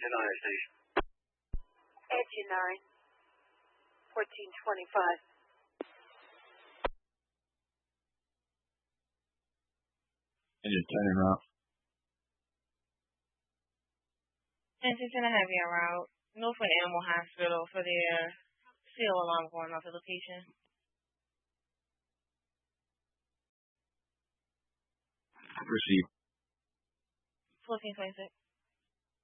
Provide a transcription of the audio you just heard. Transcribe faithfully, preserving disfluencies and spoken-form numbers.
Engine nine station. Engine nine, fourteen twenty-five. Engine ten en route. Engine ten, I have you en route. Northwood Animal Hospital for their seal alarm going off the location. Receive. fourteen twenty-six.